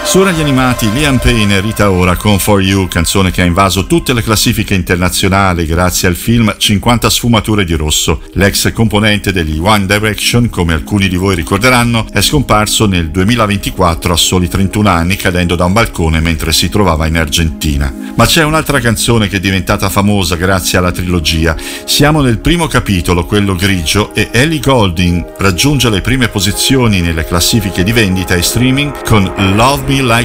Su Radio Animati, Liam Payne e Rita Ora con For You, canzone che ha invaso tutte le classifiche internazionali grazie al film 50 sfumature di rosso. L'ex componente degli One Direction, come alcuni di voi ricorderanno, è scomparso nel 2024 a soli 31 anni, cadendo da un balcone mentre si trovava in Argentina. Ma c'è un'altra canzone che è diventata famosa grazie alla trilogia. Siamo nel primo capitolo, quello grigio, e Ellie Goulding raggiunge le prime posizioni nelle classifiche di vendita e streaming con Love Me